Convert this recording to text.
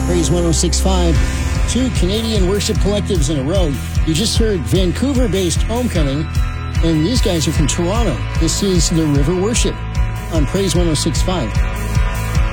Praise 106.5. Two Canadian worship collectives in a row. You just heard Vancouver-based Homecoming, and these guys are from Toronto. This is the River Worship on Praise 106.5.